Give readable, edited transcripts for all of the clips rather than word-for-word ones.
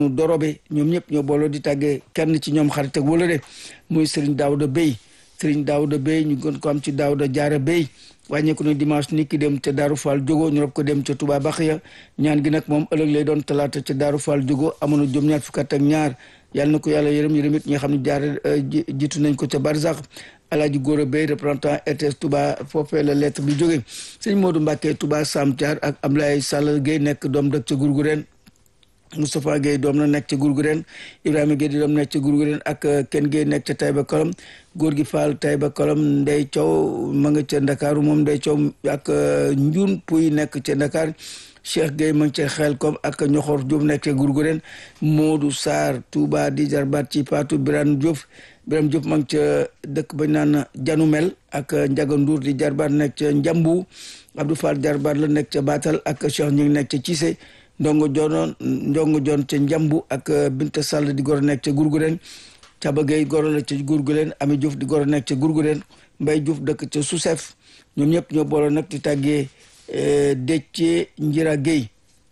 Dorobe ñoom ñëpp ñoo booloo di tàggee kenn ci ñoom xarit ak wala de muy Serigne Daouda Bey Serigne Daouda Bey ñu gën ko am ci Daouda Jaara Bey wàññeeku na dimanche ni ki dem ca Daaru Fall Jogo ñu rob ko dem ca Touba Baxiya ñaan gi nag moom ëllëg lay doon talaata ca Daaru Fall Jogo amoon na juróom-ñaar fukk ak ñaar yàlla na ko yàlla yërëm it ñi nga xam ne jaar jiitu nañ ko ca Barzax Alaaji Góora Bey représentant RTS Touba foofee la lettre bi jóge sëñ Modou Mbacke Touba Sam Thiar ak Ablaye Sall Gueye nekk doom dëkk ca Gourgourène Moustapha Gueye doom la nekk ca Gourgourène Ibrahima Gueye di doom nekk ca Gourgourène ak Ken Gueye nekk ca Taïba Kolom góor gi Fall Taïba Kolom Ndey Thiaw ma nga ca Ndakaaru moom Ndey Thiaw ak Njun Puy nekk ca Dakar Cheikh Gueye ma ngi ca Xelkom ak Ñoxor Diop nekk ca Gourgourène Modou Sarr Touba di jarbaat ci Patou Birane Diop ma ngi ca dëkk bañ naan Janumel ak Ndiaga Ndour di jarbaat nekk ca Njambu Abdou Fall jarbaat la nekk ca Batal ak Cheikh ñi ngi nekk ca Cissé ndongo joon ca Njambu ak Binta Sall di goro nekk ca Gourgourène Caba Gueye goro la ca Gourgourène Ami Diouf di goro nekk ca Gourgourène Mbay Diouf dëkk ca Sousef ñoom ñëpp ñoo booloo nag di tàggee Déthié Njira Gueye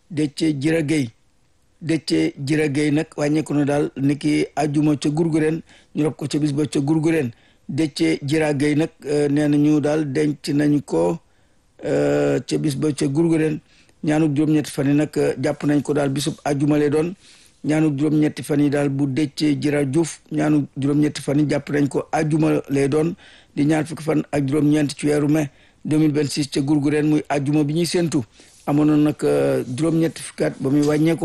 Déthié Njira Gueye nag wàññeeku na daal niki ajuma ca Gourgourène ñu rob ko ca bis ba ca Gourgourène Déthié Njira Gueye nag nee nañu daal denc nañ ko ca bis ba ca Gourgourène ñaanuk juróom-ñetti fan yi nag jàpp nañ ko daal bisub ajuma lay doon ñaanuk juróom-ñetti fan yi daal bu Déthié Njira Diouf ñaanuk juróom-ñetti fan yi jàpp nañ ko ajuma lay doon di ñaar fukki fan ak juróom-ñeent ci weeru mai 2026 ca Gourgourène muy ajuma bi ñuy séentu amoon na nag juróom-ñetti fukki at ba muy wàññeeku.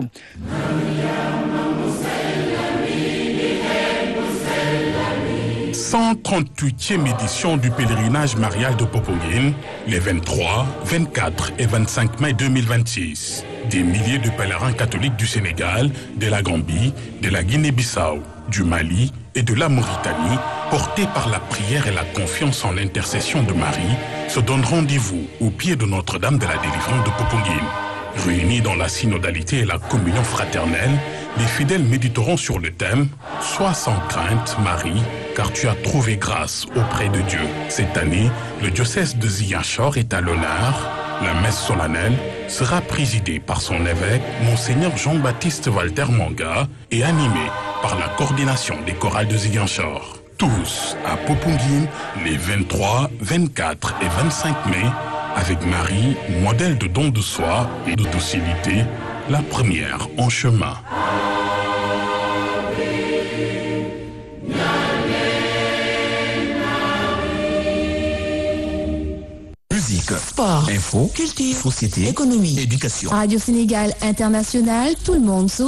138e édition du pèlerinage marial de Popenguine, les 23, 24 et 25 mai 2026. Des milliers de pèlerins catholiques du Sénégal, de la Gambie, de la Guinée-Bissau, du Mali et de la Mauritanie, portés par la prière et la confiance en l'intercession de Marie, se donnent rendez-vous au pied de Notre-Dame de la Délivrance de Popenguine. Réunis dans la synodalité et la communion fraternelle, les fidèles méditeront sur le thème « Sois sans crainte, Marie, car tu as trouvé grâce auprès de Dieu ». Cette année, le diocèse de Ziguinchor est à l'honneur. La messe solennelle sera présidée par son évêque, Monseigneur Jean-Baptiste Walter Manga, et animée par la coordination des chorales de Ziguinchor. Tous à Popenguine les 23, 24 et 25 mai, avec Marie, modèle de don de soi et de docilité, la première en chemin. Musique, sport, info, culture, société, économie, éducation. Radio Sénégal International, tout le monde